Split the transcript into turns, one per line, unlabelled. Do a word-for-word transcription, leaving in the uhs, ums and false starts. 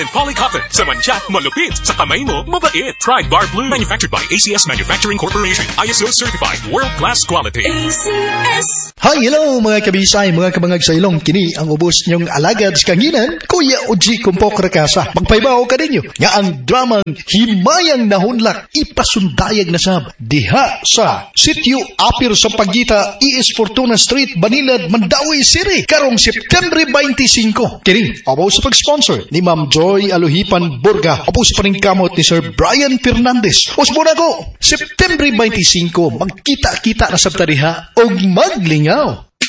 Polycotton. Sa mancha, malupit. Sa kamay mo, mabait. Pride Bar Blue. Manufactured by A C S Manufacturing Corporation. I S O certified. World-class quality.
A C S.
Hi, hello mga kabisay, mga kabangag sa ilong. Kini ang ubos niyong alagad sa kanginan, Kuya Oji Kumpok Rakasa. Magpaibaw ka ninyo nga ang dramang Himayang Nahunlak ipasundayag na sab diha sa Sitio Apir sa Pagita, E S Fortuna Street, Banilad, Mandawi City, karong September twenty-five. Kini, abo sa pag-sponsor ni Ma'am Joy Aluhipan Burga, abo sa paningkamot ni Sir Brian Fernandez. Usmuna ko, September twenty-five, magkita-kita na sab tariha og maglingaw.